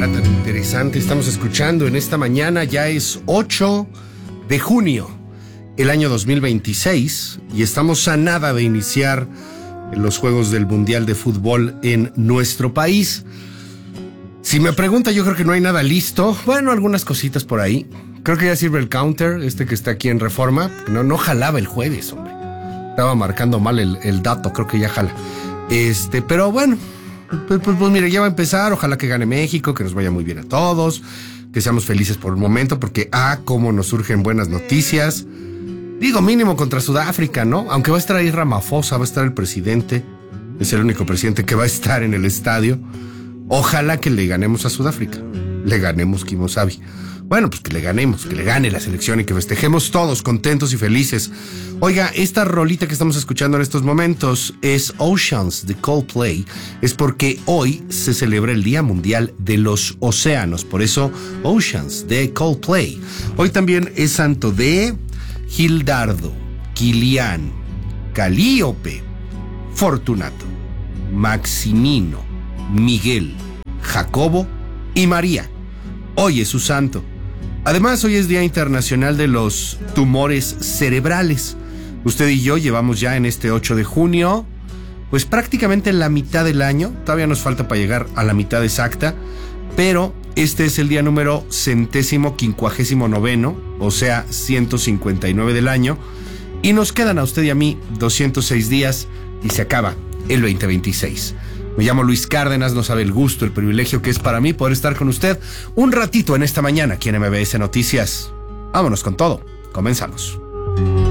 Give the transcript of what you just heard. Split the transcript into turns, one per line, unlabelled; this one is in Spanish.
hora tan interesante estamos escuchando en esta mañana. Ya es 8 de junio, el año 2026, y estamos a nada de iniciar los Juegos del Mundial de Fútbol en nuestro país. Si me pregunta, yo creo que no hay nada listo. Bueno, algunas cositas por ahí. Creo que ya sirve el counter, que está aquí en Reforma. No jalaba el jueves, hombre. Estaba marcando mal el dato, creo que ya jala. Pero bueno, pues mire, ya va a empezar. Ojalá que gane México, que nos vaya muy bien a todos, que seamos felices por el momento, porque cómo nos surgen buenas noticias. Digo, mínimo contra Sudáfrica, ¿no? Aunque va a estar ahí Ramaphosa, va a estar el presidente. Es el único presidente que va a estar en el estadio. Ojalá que le ganemos a Sudáfrica. Le ganemos, Kimosabi. Bueno, pues que le ganemos, que le gane la selección y que festejemos todos contentos y felices. Oiga, esta rolita que estamos escuchando en estos momentos es Oceans de Coldplay. Es porque hoy se celebra el Día Mundial de los Océanos. Por eso, Oceans de Coldplay. Hoy también es santo de Gildardo, Kilian, Calíope, Fortunato, Maximino, Miguel, Jacobo y María. Hoy es su santo. Además, hoy es Día Internacional de los Tumores Cerebrales. Usted y yo llevamos ya en este 8 de junio, pues prácticamente la mitad del año. Todavía nos falta para llegar a la mitad exacta, pero este es el día número 159, o sea, 159 del año. Y nos quedan a usted y a mí 206 días y se acaba el 2026. Me llamo Luis Cárdenas, no sabe el gusto, el privilegio que es para mí poder estar con usted un ratito en esta mañana aquí en MBS Noticias. Vámonos con todo, comenzamos.